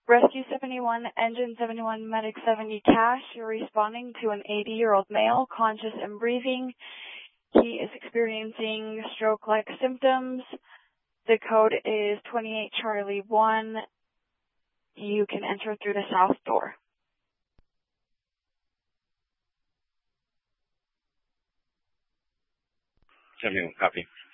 Rescue 71, Engine 71, Medic 70, Cash. You're responding to an 80-year-old male, conscious and breathing. He is experiencing stroke-like symptoms. The code is 28 Charlie 1. You can enter through the south door. 71, copy.